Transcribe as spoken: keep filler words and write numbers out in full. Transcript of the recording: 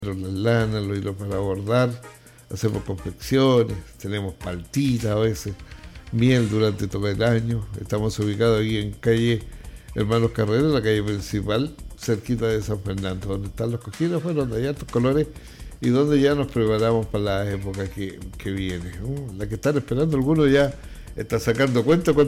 las lanas, los hilos para bordar, hacemos confecciones, tenemos paltitas a veces, miel durante todo el año. Estamos ubicados aquí en calle Hermanos Carrera, la calle principal, cerquita de San Fernando, donde están los cojines, bueno, donde hay altos colores y donde ya nos preparamos para la época que, que viene. Uh, la que están esperando algunos ya está sacando cuenta.